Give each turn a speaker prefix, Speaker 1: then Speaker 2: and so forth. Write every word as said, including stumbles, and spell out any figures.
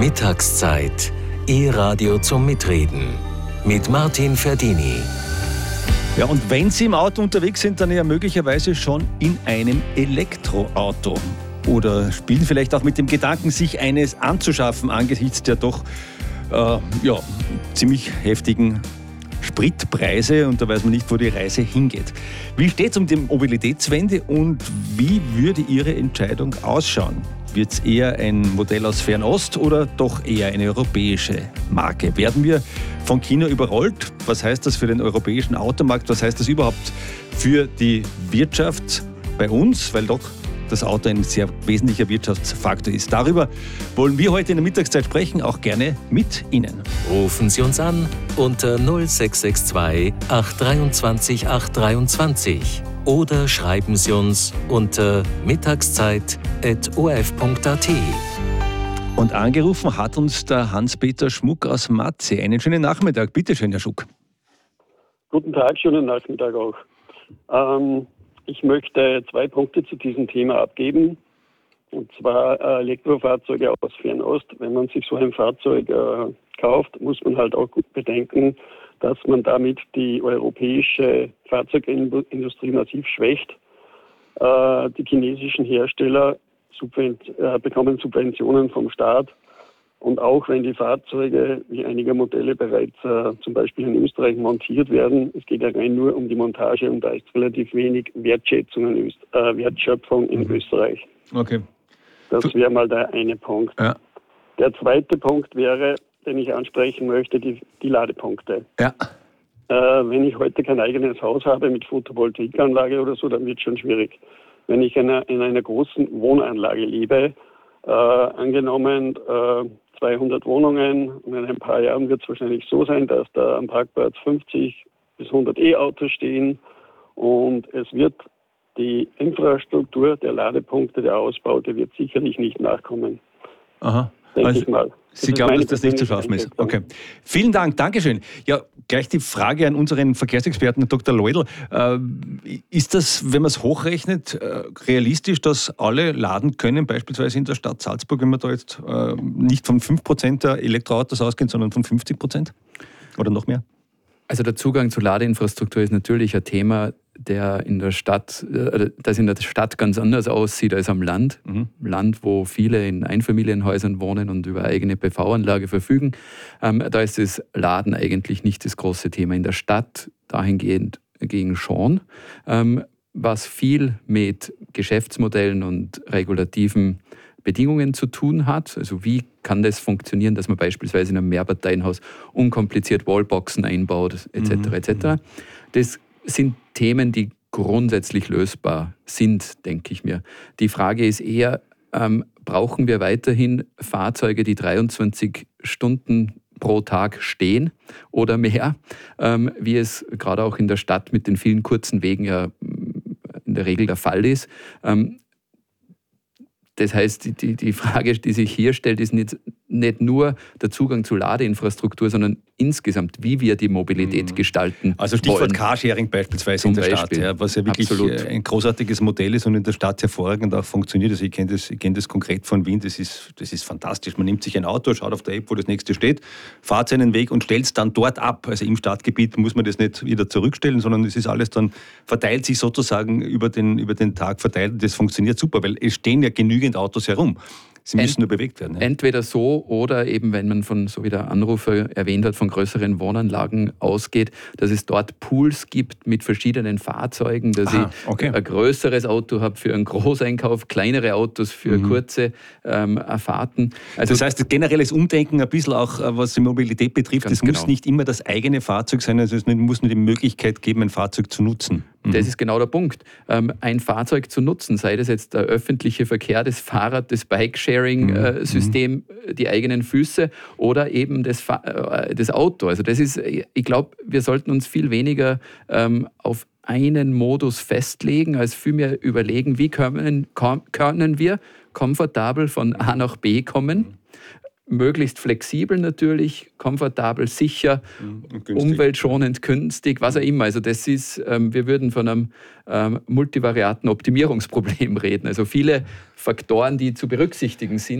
Speaker 1: Mittagszeit. E-Radio zum Mitreden. Mit Martin Ferdini.
Speaker 2: Ja, und wenn Sie im Auto unterwegs sind, dann ja möglicherweise schon in einem Elektroauto. Oder spielen vielleicht auch mit dem Gedanken, sich eines anzuschaffen, angesichts der doch äh, ja, ziemlich heftigen Spritpreise. Und da weiß man nicht, wo die Reise hingeht. Wie steht es um die Mobilitätswende und wie würde Ihre Entscheidung ausschauen? Wird es eher ein Modell aus Fernost oder doch eher eine europäische Marke? Werden wir von China überrollt? Was heißt das für den europäischen Automarkt? Was heißt das überhaupt für die Wirtschaft bei uns? Weil doch das Auto ein sehr wesentlicher Wirtschaftsfaktor ist. Darüber wollen wir heute in der Mittagszeit sprechen, auch gerne mit Ihnen.
Speaker 1: Rufen Sie uns an unter null sechs sechs zwei acht zwei drei acht drei zwei oder schreiben Sie uns unter mittagszeit at o r f punkt a t.
Speaker 2: Und angerufen hat uns der Hans-Peter Schmuck aus Matzeh. Einen schönen Nachmittag. Bitte schön, Herr Schmuck.
Speaker 3: Guten Tag, schönen Nachmittag auch. Ähm, ich möchte zwei Punkte zu diesem Thema abgeben. Und zwar äh, Elektrofahrzeuge aus Fernost. Wenn man sich so ein Fahrzeug äh, kauft, muss man halt auch gut bedenken, dass man damit die europäische Fahrzeugindustrie massiv schwächt. Äh, die chinesischen Hersteller subvent- äh, bekommen Subventionen vom Staat. Und auch wenn die Fahrzeuge wie einige Modelle bereits äh, zum Beispiel in Österreich montiert werden, es geht ja rein nur um die Montage und da ist relativ wenig Wertschätzung in Öst- äh, Wertschöpfung in mhm. Österreich.
Speaker 2: Okay.
Speaker 3: Das wäre mal der eine Punkt.
Speaker 2: Ja.
Speaker 3: Der zweite Punkt wäre, den ich ansprechen möchte, die, die Ladepunkte.
Speaker 2: Ja.
Speaker 3: Äh, wenn ich heute kein eigenes Haus habe mit Photovoltaikanlage oder so, dann wird es schon schwierig. Wenn ich in einer, in einer großen Wohnanlage lebe, äh, angenommen äh, zweihundert Wohnungen, und in ein paar Jahren wird es wahrscheinlich so sein, dass da am Parkplatz fünfzig bis hundert E-Autos stehen und es wird die Infrastruktur der Ladepunkte, der Ausbau, der wird sicherlich nicht nachkommen.
Speaker 2: Aha.
Speaker 3: Denke
Speaker 2: also,
Speaker 3: ich mal.
Speaker 2: Sie glauben, dass das nicht zu schaffen ist? Okay. Vielen Dank, Dankeschön. Ja, gleich die Frage an unseren Verkehrsexperten, Doktor Leudl. Äh, ist das, wenn man es hochrechnet, äh, realistisch, dass alle laden können, beispielsweise in der Stadt Salzburg, wenn man da jetzt äh, nicht von fünf Prozent der Elektroautos ausgeht, sondern von fünfzig Prozent oder noch mehr?
Speaker 4: Also der Zugang zu Ladeinfrastruktur ist natürlich ein Thema, der in der Stadt, das in der Stadt ganz anders aussieht als am Land. Mhm. Land, wo viele in Einfamilienhäusern wohnen und über eigene P V-Anlage verfügen. Ähm, da ist das Laden eigentlich nicht das große Thema. In der Stadt dahingehend gegen schon, ähm, was viel mit Geschäftsmodellen und regulativen Bedingungen zu tun hat. Also wie kann das funktionieren, dass man beispielsweise in einem Mehrparteienhaus unkompliziert Wallboxen einbaut, et cetera et cetera. Das sind Themen, die grundsätzlich lösbar sind, denke ich mir. Die Frage ist eher, ähm, brauchen wir weiterhin Fahrzeuge, die dreiundzwanzig Stunden pro Tag stehen oder mehr, ähm, wie es gerade auch in der Stadt mit den vielen kurzen Wegen ja in der Regel der Fall ist. Ähm, Das heißt, die, die Frage, die sich hier stellt, ist nicht, nicht nur der Zugang zu Ladeinfrastruktur, sondern insgesamt, wie wir die Mobilität gestalten.
Speaker 2: Also Stichwort
Speaker 4: wollen.
Speaker 2: Carsharing beispielsweise
Speaker 4: Zum
Speaker 2: in der
Speaker 4: Beispiel.
Speaker 2: Stadt, ja, was ja wirklich
Speaker 4: Absolut.
Speaker 2: ein großartiges Modell ist und in der Stadt hervorragend auch funktioniert. Also ich kenne das, ich kenne das konkret von Wien, das ist, das ist fantastisch. Man nimmt sich ein Auto, schaut auf der App, wo das nächste steht, fahrt seinen Weg und stellt es dann dort ab. Also im Stadtgebiet muss man das nicht wieder zurückstellen, sondern es ist alles dann, verteilt sich sozusagen über den, über den Tag verteilt und das funktioniert super, weil es stehen ja genügend Autos herum. Sie müssen Ent, nur bewegt werden. Ja.
Speaker 4: Entweder so oder eben, wenn man von, so wie der Anrufer erwähnt hat, von größeren Wohnanlagen ausgeht, dass es dort Pools gibt mit verschiedenen Fahrzeugen, dass
Speaker 2: Aha,
Speaker 4: ich
Speaker 2: okay.
Speaker 4: ein größeres Auto habe für einen Großeinkauf, kleinere Autos für mhm. kurze ähm, Fahrten. Also
Speaker 2: das heißt, generelles Umdenken ein bisschen auch, was die Mobilität betrifft, es muss
Speaker 4: genau.
Speaker 2: nicht immer das eigene Fahrzeug sein, also es muss nur die Möglichkeit geben, ein Fahrzeug zu nutzen.
Speaker 4: Das ist genau der Punkt. Ein Fahrzeug zu nutzen, sei das jetzt der öffentliche Verkehr, das Fahrrad, das Bike-Sharing-System, mhm. die eigenen Füße oder eben das, das Auto. Also das ist, ich glaube, wir sollten uns viel weniger ähm, auf einen Modus festlegen, als vielmehr überlegen, wie können, können wir komfortabel von A nach B kommen. Möglichst flexibel natürlich, komfortabel, sicher, umweltschonend, günstig, was auch immer. Also das ist, ähm, wir würden von einem ähm, multivariaten Optimierungsproblem reden. Also viele Faktoren, die zu berücksichtigen sind.